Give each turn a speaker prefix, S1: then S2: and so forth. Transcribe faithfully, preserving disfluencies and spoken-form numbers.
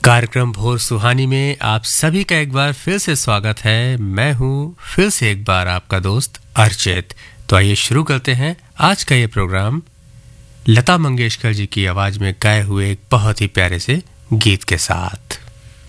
S1: कार्यक्रम भोर सुहानी में आप सभी का एक बार फिर से स्वागत है। मैं हूं फिर से एक बार आपका दोस्त अर्चित। तो आइए शुरू करते हैं आज का ये प्रोग्राम लता मंगेशकर जी की आवाज में गाए हुए एक बहुत ही प्यारे से गीत के साथ।